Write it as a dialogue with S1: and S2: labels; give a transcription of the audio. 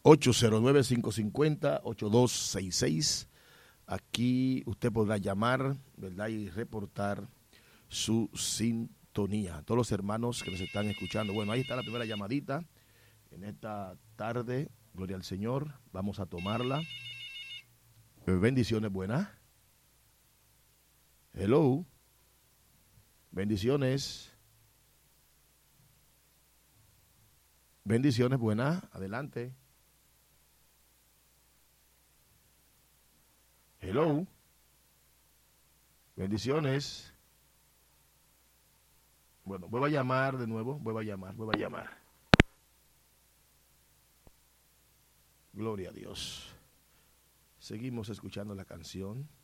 S1: 809-550-8266. Aquí usted podrá llamar, ¿verdad? Y reportar su sintonía. A todos los hermanos que nos están escuchando. Bueno, ahí está la primera llamadita en esta tarde. Gloria al Señor. Vamos a tomarla. Bendiciones, buenas. Hello. Bendiciones. Bendiciones, buenas. Adelante. Hello. Bendiciones. Bueno, vuelvo a llamar de nuevo. Vuelvo a llamar. Gloria a Dios. Seguimos escuchando la canción.